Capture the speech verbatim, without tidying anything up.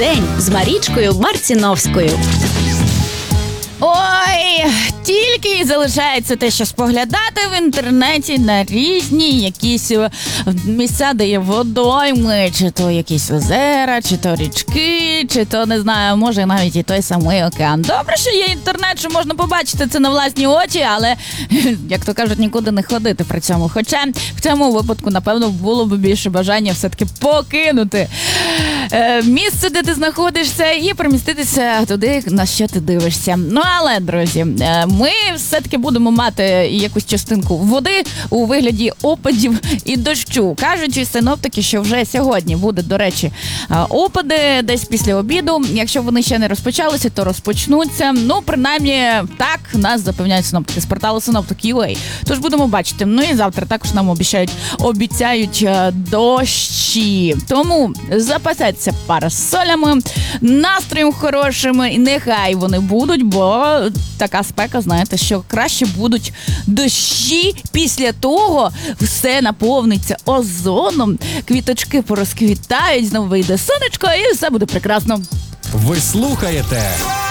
день з Марічкою Марціновською. Ой, тільки й залишається те, що споглядати в інтернеті на різні якісь місця, де є водойми, чи то якісь озера, чи то річки, чи то, не знаю, може навіть і той самий океан. Добре, що є інтернет, що можна побачити це на власні очі, але, як то кажуть, нікуди не ходити при цьому. Хоча в цьому випадку, напевно, було б більше бажання все-таки покинути е, місце, де ти знаходишся, і переміститися туди, на що ти дивишся. Ну, але, друзі, ми все-таки будемо мати якусь частинку води у вигляді опадів і дощу. Кажуть синоптики, що вже сьогодні буде, до речі, опади десь після обіду. Якщо вони ще не розпочалися, то розпочнуться. Ну, принаймні, так нас запевняють синоптики з порталу синоптик крапка ю а. Тож будемо бачити. Ну і завтра також нам обіцяють, обіцяють дощі. Тому запасайтеся парасолями, настроєм хорошим, і нехай вони будуть, бо така спека, знаєте, що краще будуть дощі, після того все наповниться озоном, квіточки порозквітають, знову вийде сонечко і все буде прекрасно. Ви слухаєте